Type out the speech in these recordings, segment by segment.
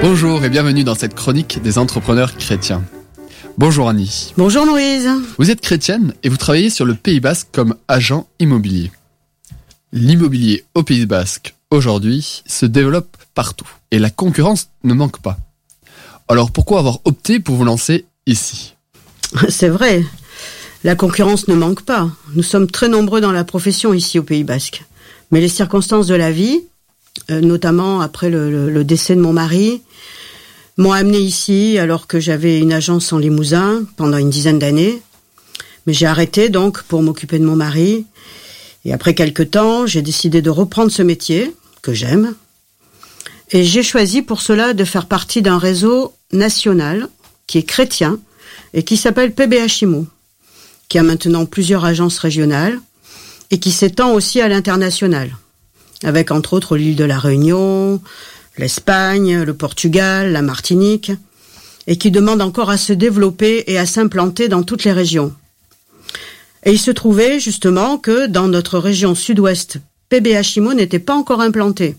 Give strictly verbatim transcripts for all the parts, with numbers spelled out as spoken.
Bonjour et bienvenue dans cette chronique des entrepreneurs chrétiens. Bonjour Annie. Bonjour Louise. Vous êtes chrétienne et vous travaillez sur le Pays Basque comme agent immobilier. L'immobilier au Pays Basque, aujourd'hui, se développe partout et la concurrence ne manque pas. Alors pourquoi avoir opté pour vous lancer ici ? C'est vrai, la concurrence ne manque pas. Nous sommes très nombreux dans la profession ici au Pays Basque. Mais les circonstances de la vie, euh, notamment après le, le, le décès de mon mari, m'ont amené ici alors que j'avais une agence en Limousin pendant une dizaine d'années. Mais j'ai arrêté donc pour m'occuper de mon mari. Et après quelque temps, j'ai décidé de reprendre ce métier, que j'aime. Et j'ai choisi pour cela de faire partie d'un réseau national qui est chrétien et qui s'appelle P B H Immo, qui a maintenant plusieurs agences régionales et qui s'étend aussi à l'international, avec entre autres l'île de la Réunion, l'Espagne, le Portugal, la Martinique, et qui demande encore à se développer et à s'implanter dans toutes les régions. Et il se trouvait justement que dans notre région sud-ouest, P B H Immo n'était pas encore implanté.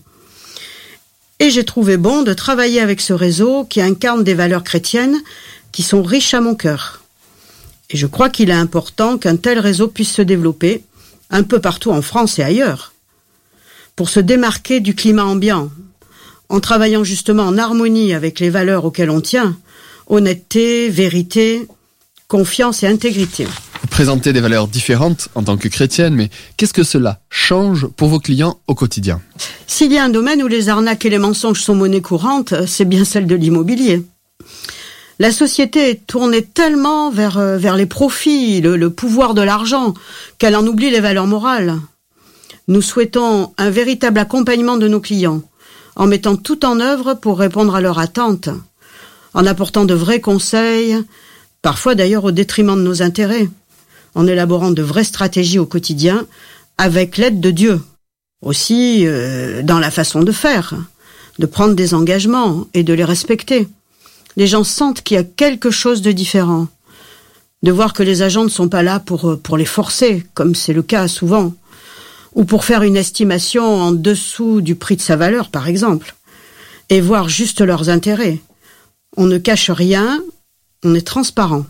Et j'ai trouvé bon de travailler avec ce réseau qui incarne des valeurs chrétiennes qui sont riches à mon cœur. Et je crois qu'il est important qu'un tel réseau puisse se développer un peu partout en France et ailleurs, pour se démarquer du climat ambiant, en travaillant justement en harmonie avec les valeurs auxquelles on tient, honnêteté, vérité, confiance et intégrité. Vous présentez des valeurs différentes en tant que chrétienne, mais qu'est-ce que cela change pour vos clients au quotidien ? S'il y a un domaine où les arnaques et les mensonges sont monnaie courante, c'est bien celle de l'immobilier. La société est tournée tellement vers, vers les profits, le, le pouvoir de l'argent, qu'elle en oublie les valeurs morales. Nous souhaitons un véritable accompagnement de nos clients, en mettant tout en œuvre pour répondre à leurs attentes, en apportant de vrais conseils, parfois d'ailleurs au détriment de nos intérêts, en élaborant de vraies stratégies au quotidien, avec l'aide de Dieu. Aussi, euh, dans la façon de faire, de prendre des engagements et de les respecter. Les gens sentent qu'il y a quelque chose de différent. De voir que les agents ne sont pas là pour, pour les forcer, comme c'est le cas souvent, ou pour faire une estimation en dessous du prix de sa valeur, par exemple, et voir juste leurs intérêts. On ne cache rien, on est transparent.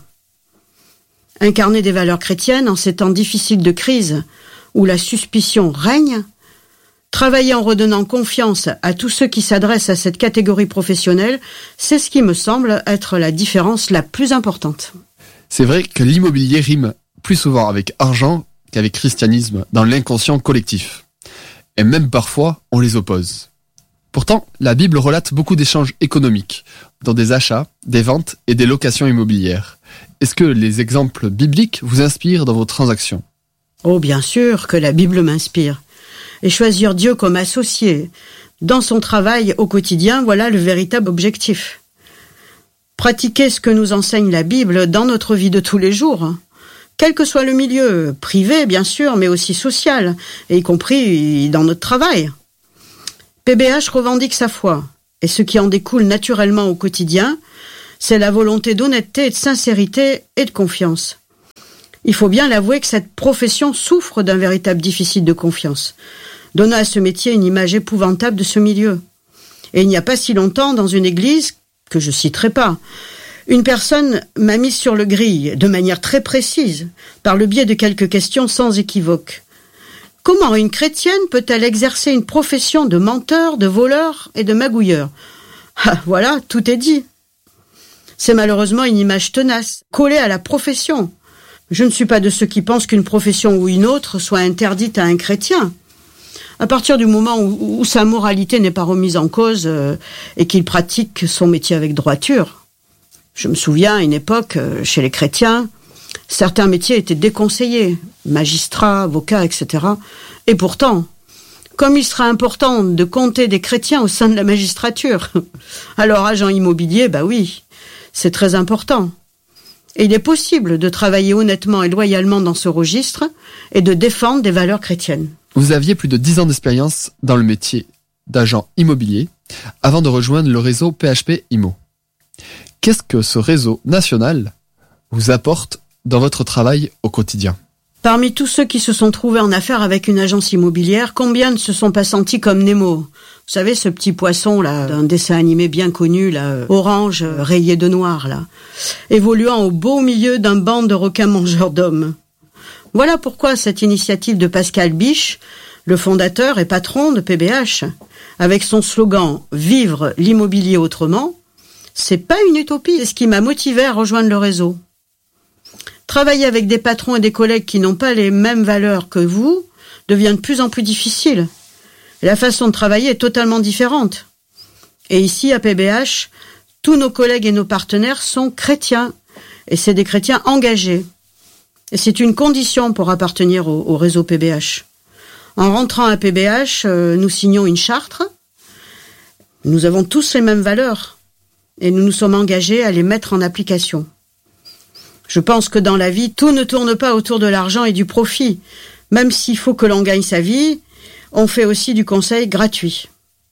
Incarner des valeurs chrétiennes en ces temps difficiles de crise, où la suspicion règne, travailler en redonnant confiance à tous ceux qui s'adressent à cette catégorie professionnelle, c'est ce qui me semble être la différence la plus importante. C'est vrai que l'immobilier rime plus souvent avec argent qu'avec christianisme dans l'inconscient collectif. Et même parfois, on les oppose. Pourtant, la Bible relate beaucoup d'échanges économiques, dans des achats, des ventes et des locations immobilières. Est-ce que les exemples bibliques vous inspirent dans vos transactions ? Oh, bien sûr que la Bible m'inspire. Et choisir Dieu comme associé dans son travail au quotidien, voilà le véritable objectif. Pratiquer ce que nous enseigne la Bible dans notre vie de tous les jours, quel que soit le milieu, privé bien sûr, mais aussi social, et y compris dans notre travail. P B H revendique sa foi, et ce qui en découle naturellement au quotidien, c'est la volonté d'honnêteté et de sincérité et de confiance. Il faut bien l'avouer que cette profession souffre d'un véritable déficit de confiance, donnant à ce métier une image épouvantable de ce milieu. Et il n'y a pas si longtemps, dans une église, que je citerai pas, une personne m'a mise sur le grill, de manière très précise, par le biais de quelques questions sans équivoque. Comment une chrétienne peut-elle exercer une profession de menteur, de voleur et de magouilleur ? Ah, voilà, tout est dit. C'est malheureusement une image tenace, collée à la profession. Je ne suis pas de ceux qui pensent qu'une profession ou une autre soit interdite à un chrétien. À partir du moment où, où sa moralité n'est pas remise en cause euh, et qu'il pratique son métier avec droiture. Je me souviens, à une époque, euh, chez les chrétiens, certains métiers étaient déconseillés, magistrats, avocats, et cetera. Et pourtant, comme il sera important de compter des chrétiens au sein de la magistrature, alors agent immobilier, bah oui, c'est très important. Et il est possible de travailler honnêtement et loyalement dans ce registre et de défendre des valeurs chrétiennes. Vous aviez plus de dix ans d'expérience dans le métier d'agent immobilier avant de rejoindre le réseau P H P Immo. Qu'est-ce que ce réseau national vous apporte dans votre travail au quotidien ? Parmi tous ceux qui se sont trouvés en affaire avec une agence immobilière, combien ne se sont pas sentis comme Nemo, Vous savez, ce petit poisson là, d'un dessin animé bien connu, là, orange, rayé de noir, là, évoluant au beau milieu d'un banc de requins mangeurs d'hommes. Voilà pourquoi cette initiative de Pascal Biche, le fondateur et patron de P B H, avec son slogan « Vivre l'immobilier autrement », c'est pas une utopie, c'est ce qui m'a motivé à rejoindre le réseau. Travailler avec des patrons et des collègues qui n'ont pas les mêmes valeurs que vous devient de plus en plus difficile. Et la façon de travailler est totalement différente. Et ici, à P B H, tous nos collègues et nos partenaires sont chrétiens. Et c'est des chrétiens engagés. Et c'est une condition pour appartenir au, au réseau P B H. En rentrant à P B H, euh, nous signons une charte. Nous avons tous les mêmes valeurs. Et nous nous sommes engagés à les mettre en application. Je pense que dans la vie, tout ne tourne pas autour de l'argent et du profit. Même s'il faut que l'on gagne sa vie, on fait aussi du conseil gratuit.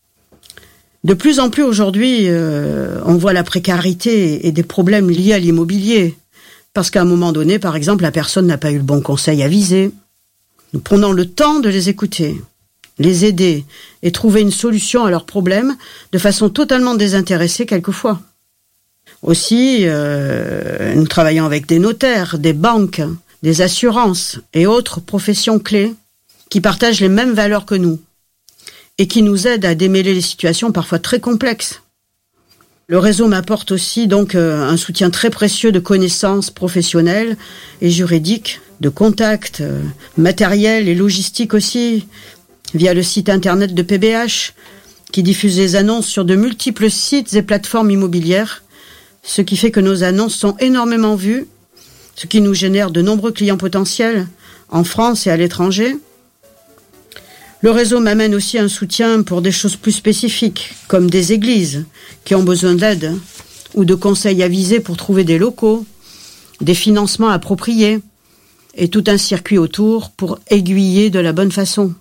De plus en plus aujourd'hui, euh, on voit la précarité et des problèmes liés à l'immobilier. Parce qu'à un moment donné, par exemple, la personne n'a pas eu le bon conseil avisé. Nous prenons le temps de les écouter, les aider et trouver une solution à leurs problèmes de façon totalement désintéressée quelquefois. Aussi, euh, nous travaillons avec des notaires, des banques, des assurances et autres professions clés qui partagent les mêmes valeurs que nous et qui nous aident à démêler les situations parfois très complexes. Le réseau m'apporte aussi donc euh, un soutien très précieux de connaissances professionnelles et juridiques, de contacts, euh, matériels et logistiques aussi, via le site internet de P B H, qui diffuse les annonces sur de multiples sites et plateformes immobilières, ce qui fait que nos annonces sont énormément vues, ce qui nous génère de nombreux clients potentiels en France et à l'étranger. Le réseau m'amène aussi un soutien pour des choses plus spécifiques, comme des églises qui ont besoin d'aide, ou de conseils avisés pour trouver des locaux, des financements appropriés, et tout un circuit autour pour aiguiller de la bonne façon.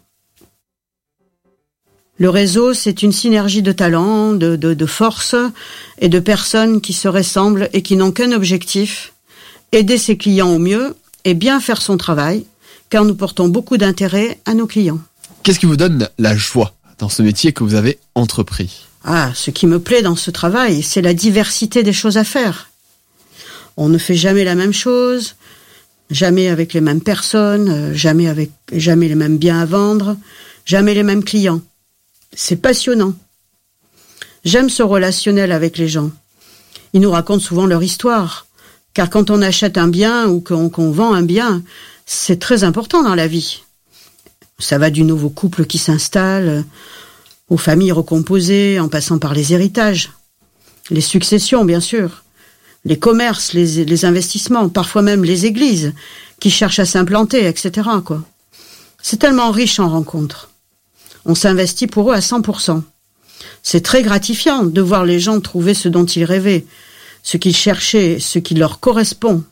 Le réseau, c'est une synergie de talents, de, de, de forces et de personnes qui se ressemblent et qui n'ont qu'un objectif, aider ses clients au mieux et bien faire son travail, car nous portons beaucoup d'intérêt à nos clients. Qu'est-ce qui vous donne la joie dans ce métier que vous avez entrepris ? Ah, ce qui me plaît dans ce travail, c'est la diversité des choses à faire. On ne fait jamais la même chose, jamais avec les mêmes personnes, jamais avec, jamais les mêmes biens à vendre, jamais les mêmes clients. C'est passionnant. J'aime ce relationnel avec les gens. Ils nous racontent souvent leur histoire, car quand on achète un bien ou qu'on, qu'on vend un bien, c'est très important dans la vie. Ça va du nouveau couple qui s'installe, aux familles recomposées, en passant par les héritages, les successions, bien sûr, les commerces, les, les investissements, parfois même les églises qui cherchent à s'implanter, et cetera, quoi. C'est tellement riche en rencontres. On s'investit pour eux à cent pour cent. C'est très gratifiant de voir les gens trouver ce dont ils rêvaient, ce qu'ils cherchaient, ce qui leur correspond.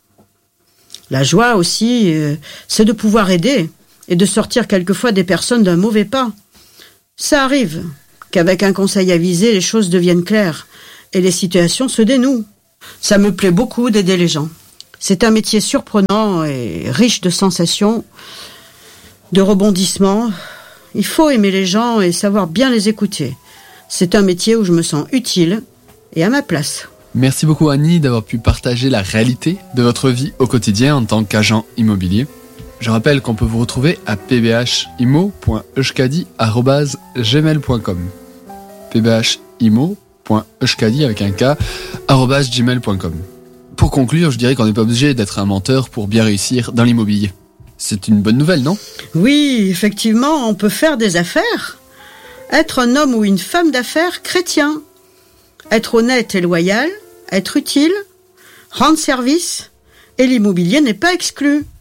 La joie aussi, euh, c'est de pouvoir aider et de sortir quelquefois des personnes d'un mauvais pas. Ça arrive qu'avec un conseil avisé, les choses deviennent claires et les situations se dénouent. Ça me plaît beaucoup d'aider les gens. C'est un métier surprenant et riche de sensations, de rebondissements. Il faut aimer les gens et savoir bien les écouter. C'est un métier où je me sens utile et à ma place. Merci beaucoup Annie d'avoir pu partager la réalité de votre vie au quotidien en tant qu'agent immobilier. Je rappelle qu'on peut vous retrouver à p b h imo point euskadi arobase gmail point com p b h imo point euskadi avec un K arobase gmail point com. Pour conclure, je dirais qu'on n'est pas obligé d'être un menteur pour bien réussir dans l'immobilier. C'est une bonne nouvelle, non ? Oui, effectivement, on peut faire des affaires. Être un homme ou une femme d'affaires chrétien. Être honnête et loyal, être utile, rendre service, et l'immobilier n'est pas exclu.